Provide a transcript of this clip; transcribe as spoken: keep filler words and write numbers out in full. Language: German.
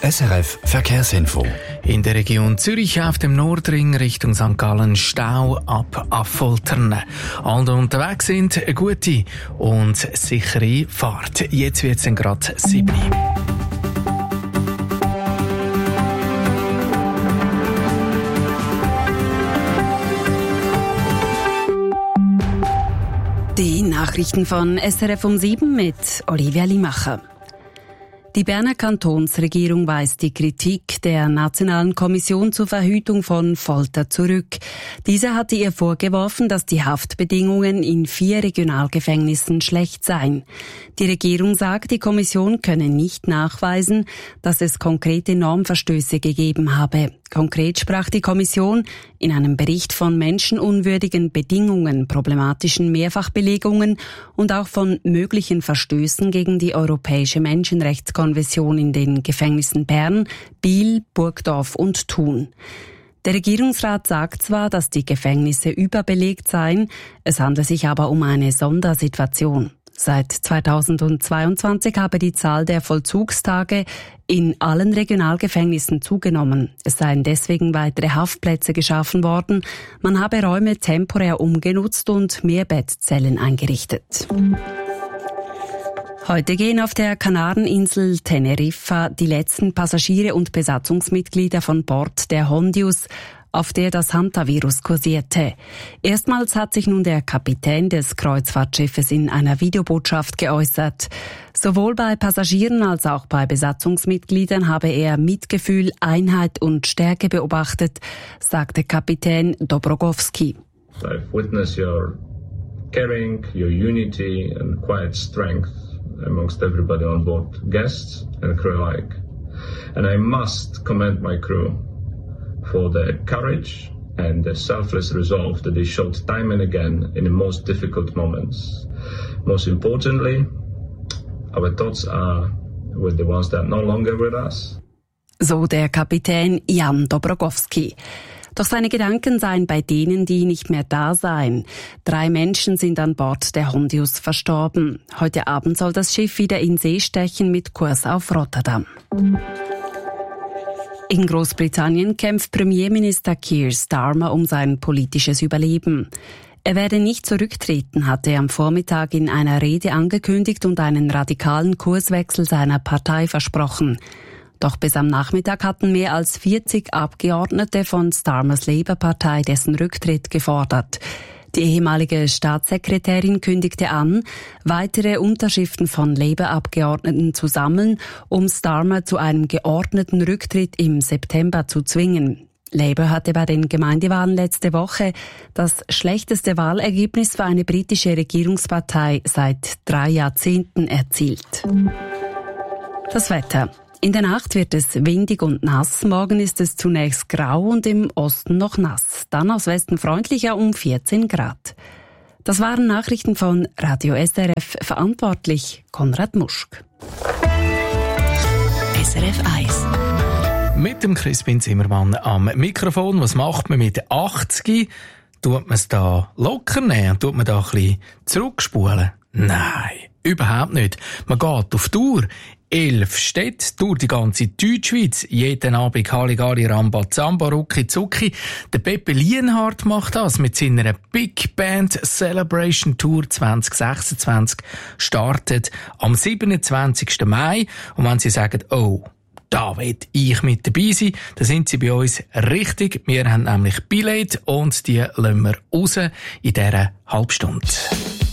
S R F Verkehrsinfo. In der Region Zürich auf dem Nordring Richtung Sankt Gallen Stau ab Affoltern. Alle, die unterwegs sind, eine gute und sichere Fahrt. Jetzt wird es dann gerade sieben. Die Nachrichten von S R F um sieben mit Olivia Limacher. Die Berner Kantonsregierung weist die Kritik der Nationalen Kommission zur Verhütung von Folter zurück. Diese hatte ihr vorgeworfen, dass die Haftbedingungen in vier Regionalgefängnissen schlecht seien. Die Regierung sagt, die Kommission könne nicht nachweisen, dass es konkrete Normverstöße gegeben habe. Konkret sprach die Kommission in einem Bericht von menschenunwürdigen Bedingungen, problematischen Mehrfachbelegungen und auch von möglichen Verstößen gegen die Europäische Menschenrechtskonvention in den Gefängnissen Bern, Biel, Burgdorf und Thun. Der Regierungsrat sagt zwar, dass die Gefängnisse überbelegt seien, es handle sich aber um eine Sondersituation. Seit zweitausendzweiundzwanzig habe die Zahl der Vollzugstage in allen Regionalgefängnissen zugenommen. Es seien deswegen weitere Haftplätze geschaffen worden. Man habe Räume temporär umgenutzt und mehr Bettzellen eingerichtet. Heute gehen auf der Kanareninsel Teneriffa die letzten Passagiere und Besatzungsmitglieder von Bord der Hondius, auf der das Hantavirus kursierte. Erstmals hat sich nun der Kapitän des Kreuzfahrtschiffes in einer Videobotschaft geäußert. Sowohl bei Passagieren als auch bei Besatzungsmitgliedern habe er Mitgefühl, Einheit und Stärke beobachtet, sagte Kapitän Dobrogowski. I've witnessed your caring, your unity and quiet strength amongst everybody on board, guests and crew alike. And I must commend my crew for their courage and the selfless resolve that they showed time and again in the most difficult moments. Most importantly, our thoughts are with the ones that are no longer with us. So der Kapitän Jan Dobrogowski. Doch seine Gedanken seien bei denen, die nicht mehr da seien. Drei Menschen sind an Bord der Hondius verstorben. Heute Abend soll das Schiff wieder in See stechen mit Kurs auf Rotterdam. In Großbritannien kämpft Premierminister Keir Starmer um sein politisches Überleben. Er werde nicht zurücktreten, hatte er am Vormittag in einer Rede angekündigt und einen radikalen Kurswechsel seiner Partei versprochen. Doch bis am Nachmittag hatten mehr als vierzig Abgeordnete von Starmers Labour-Partei dessen Rücktritt gefordert. Die ehemalige Staatssekretärin kündigte an, weitere Unterschriften von Labour-Abgeordneten zu sammeln, um Starmer zu einem geordneten Rücktritt im September zu zwingen. Labour hatte bei den Gemeindewahlen letzte Woche das schlechteste Wahlergebnis für eine britische Regierungspartei seit drei Jahrzehnten erzielt. Das Wetter. In der Nacht wird es windig und nass. Morgen ist es zunächst grau und im Osten noch nass. Dann aus Westen freundlicher um vierzehn Grad. Das waren Nachrichten von Radio S R F, verantwortlich Konrad Muschk. S R F eins. Mit dem Crispin Zimmermann am Mikrofon. Was macht man mit achtzig? Tut man es da locker nehmen? Tut man da ein bisschen zurückspulen? Nein, überhaupt nicht. Man geht auf Tour. Elf Städte durch die ganze Deutschschweiz. Jeden Abend Halligalli, Ramba, Zamba, Rucki, Zucki. Der Pepe Lienhardt macht das mit seiner Big Band Celebration Tour zwanzig sechsundzwanzig. Startet am siebenundzwanzigsten Mai. Und wenn Sie sagen, oh, da will ich mit dabei sein, dann sind Sie bei uns richtig. Wir haben nämlich Billett und die lassen wir raus in dieser Halbstunde.